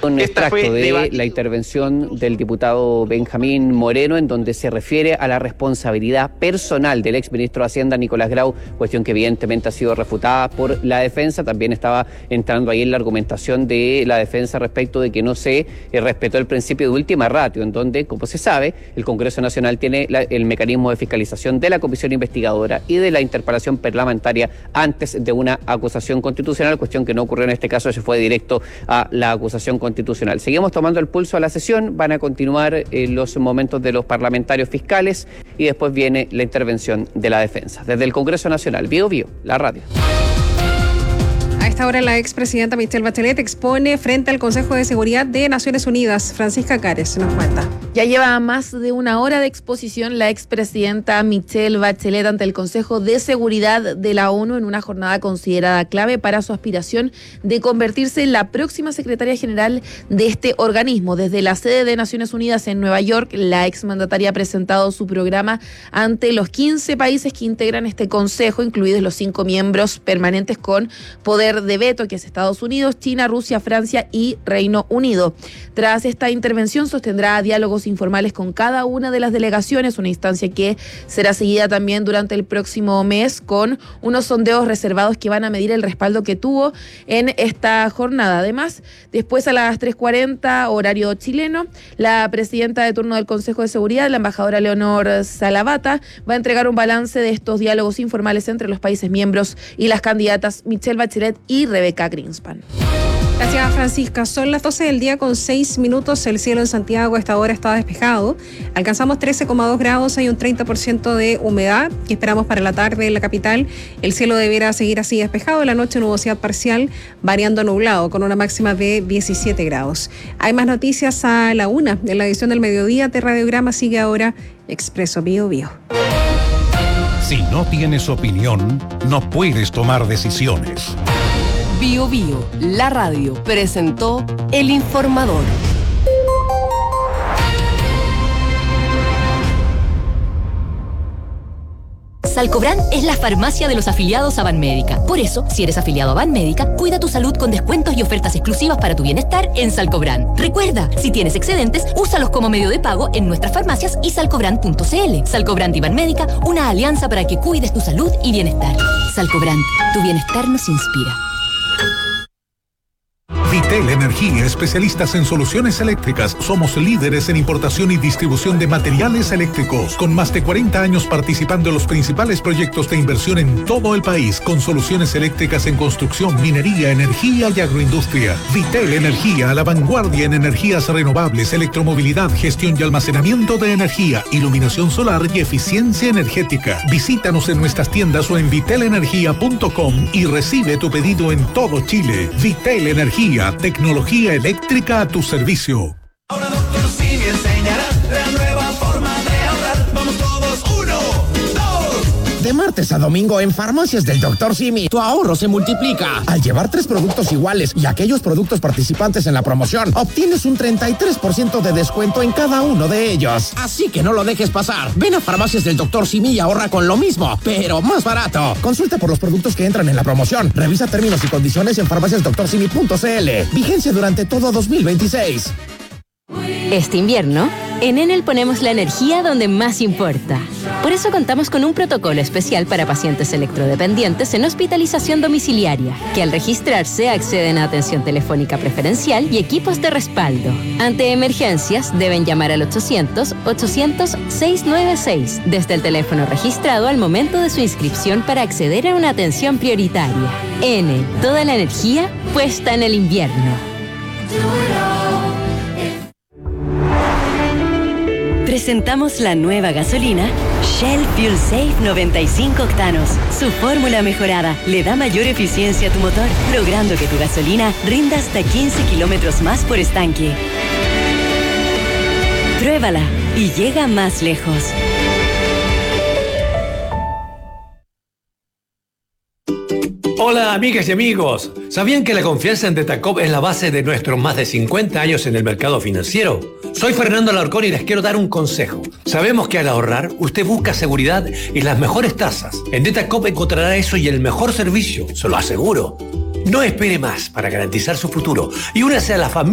Un extracto de la intervención del diputado Benjamín Moreno, en donde se refiere a la responsabilidad personal del exministro de Hacienda, Nicolás Grau, cuestión que evidentemente ha sido refutada por la defensa. También estaba entrando ahí en la argumentación de la defensa respecto de que no se respetó el principio de última ratio, en donde, como se sabe, el Congreso Nacional tiene el mecanismo de fiscalización de la comisión investigadora y de la interpelación parlamentaria antes de una acusación constitucional, cuestión que no ocurrió en este caso, se fue directo a la acusación constitucional. Seguimos tomando el pulso a la sesión, van a continuar los momentos de los parlamentarios fiscales y después viene la intervención de la defensa. Desde el Congreso Nacional, Bio Bio, la radio. A esta hora la expresidenta Michelle Bachelet expone frente al Consejo de Seguridad de Naciones Unidas. Francisca Cares nos cuenta. Ya lleva más de una hora de exposición la expresidenta Michelle Bachelet ante el Consejo de Seguridad de la ONU en una jornada considerada clave para su aspiración de convertirse en la próxima secretaria general de este organismo. Desde la sede de Naciones Unidas en Nueva York, la exmandataria ha presentado su programa ante los 15 países que integran este consejo, incluidos los 5 miembros permanentes con poder de veto, que es Estados Unidos, China, Rusia, Francia y Reino Unido. Tras esta intervención sostendrá diálogos informales con cada una de las delegaciones, una instancia que será seguida también durante el próximo mes con unos sondeos reservados que van a medir el respaldo que tuvo en esta jornada. Además, después a las 3:40 horario chileno, la presidenta de turno del Consejo de Seguridad, la embajadora Leonor Salavata, va a entregar un balance de estos diálogos informales entre los países miembros y las candidatas Michelle Bachelet y Rebeca Greenspan. Gracias, Francisca. Son las 12 del día con 6 minutos. El cielo en Santiago a esta hora está despejado. Alcanzamos 13,2 grados. Hay un 30% de humedad que esperamos para la tarde en la capital. El cielo deberá seguir así despejado. La noche nubosidad parcial, variando nublado, con una máxima de 17 grados. Hay más noticias a la 1. En la edición del mediodía de Radiograma sigue ahora Expreso Bio Bio. Si no tienes opinión, no puedes tomar decisiones. Bio Bio, la radio, presentó El Informador. Salcobran es la farmacia de los afiliados a Banmédica. Por eso, si eres afiliado a Banmédica, cuida tu salud con descuentos y ofertas exclusivas para tu bienestar en Salcobran. Recuerda, si tienes excedentes, úsalos como medio de pago en nuestras farmacias y salcobran.cl. Salcobran y Banmédica, una alianza para que cuides tu salud y bienestar. Salcobran, tu bienestar nos inspira. Vitel Energía, especialistas en soluciones eléctricas. Somos líderes en importación y distribución de materiales eléctricos, con más de 40 años participando en los principales proyectos de inversión en todo el país, con soluciones eléctricas en construcción, minería, energía y agroindustria. Vitel Energía, a la vanguardia en energías renovables, electromovilidad, gestión y almacenamiento de energía, iluminación solar y eficiencia energética. Visítanos en nuestras tiendas o en vitelenergia.com y recibe tu pedido en todo Chile. Vitel Energía, tecnología eléctrica a tu servicio. Ahora Dr. Simi enseñará la nueva forma de ahorrar. Vamos todos, 1, 2. De martes a domingo en Farmacias del Dr. Simi, tu ahorro se multiplica. Al llevar 3 productos iguales y aquellos productos participantes en la promoción, obtienes un 33% de descuento en cada uno de ellos. Así que no lo dejes pasar. Ven a Farmacias del Dr. Simi y ahorra con lo mismo, pero más barato. Consulta por los productos que entran en la promoción. Revisa términos y condiciones en farmaciasdoctorsimi.cl. Vigencia durante todo 2026. Este invierno, en Enel ponemos la energía donde más importa. Por eso contamos con un protocolo especial para pacientes electrodependientes en hospitalización domiciliaria, que al registrarse acceden a atención telefónica preferencial y equipos de respaldo. Ante emergencias, deben llamar al 800-800-696 desde el teléfono registrado al momento de su inscripción para acceder a una atención prioritaria. Enel, toda la energía puesta en el invierno. Presentamos la nueva gasolina Shell Fuel Safe 95 octanos. Su fórmula mejorada le da mayor eficiencia a tu motor, logrando que tu gasolina rinda hasta 15 kilómetros más por estanque. Pruébala y llega más lejos. Hola amigas y amigos, ¿sabían que la confianza en Detacop es la base de nuestros más de 50 años en el mercado financiero? Soy Fernando Alarcón y les quiero dar un consejo. Sabemos que al ahorrar, usted busca seguridad y las mejores tasas. En Detacop encontrará eso y el mejor servicio, se lo aseguro. No espere más para garantizar su futuro y únase a la familia.